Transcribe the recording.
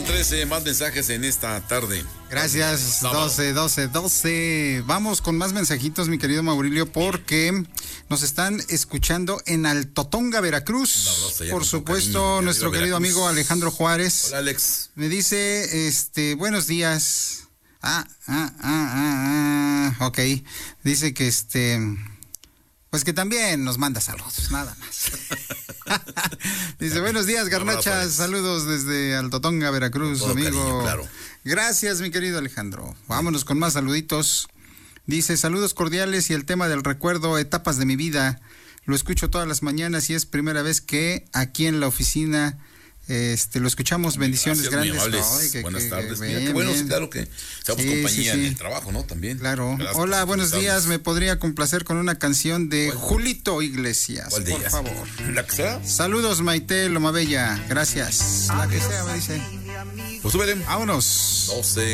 13 más mensajes en esta tarde. Gracias, 12. Vamos con más mensajitos, mi querido Maurilio, porque nos están escuchando en Altotonga, Veracruz. Por supuesto, nuestro querido amigo Alejandro Juárez. Hola, Alex. Me dice, buenos días. Ok. Dice que pues que también nos manda saludos, nada más. Dice, buenos días, garnachas, saludos desde Altotonga, Veracruz, todo amigo. Cariño, claro. Gracias, mi querido Alejandro. Vámonos con más saluditos. Dice, saludos cordiales y el tema del recuerdo, etapas de mi vida. Lo escucho todas las mañanas y es primera vez que aquí en la oficina lo escuchamos. Bendiciones. Gracias, grandes. Ay, buenas tardes. Bien, Qué bueno, bien. claro que seamos compañía en el trabajo, ¿no? También. Claro. Gracias. Hola, buenos días. ¿Me podría complacer con una canción de Julito Iglesias? ¿Cuál de por ellas? favor. ¿La que sea? Saludos, Maite Lomabella. Gracias. La que sea, me dice. Pues súbele. Vámonos. 12